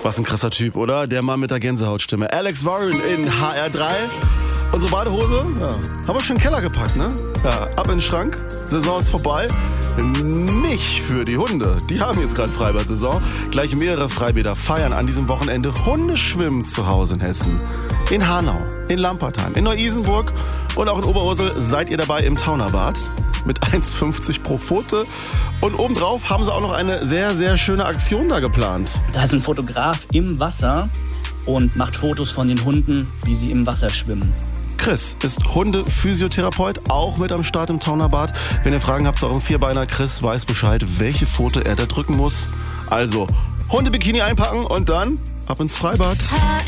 Was ein krasser Typ, oder? Der Mann mit der Gänsehautstimme. Alex Warren in HR3. Unsere Badehose, ja, haben wir schon in den Keller gepackt, ne? Ja, ab in den Schrank. Saison ist vorbei. Nicht für die Hunde. Die haben jetzt gerade Freibad-Saison. Gleich mehrere Freibäder feiern an diesem Wochenende Hundeschwimmen zu Hause in Hessen. In Hanau, in Lampertheim, in Neu-Isenburg und auch in Oberursel seid ihr dabei im Taunerbad mit 1,50 pro Pfote. Und obendrauf haben sie auch noch eine sehr, sehr schöne Aktion da geplant. Da ist ein Fotograf im Wasser und macht Fotos von den Hunden, wie sie im Wasser schwimmen. Chris ist Hundephysiotherapeut, auch mit am Start im Taunerbad. Wenn ihr Fragen habt zu eurem Vierbeiner, Chris weiß Bescheid, welche Pfote er da drücken muss. Also, Hundebikini einpacken und dann ab ins Freibad.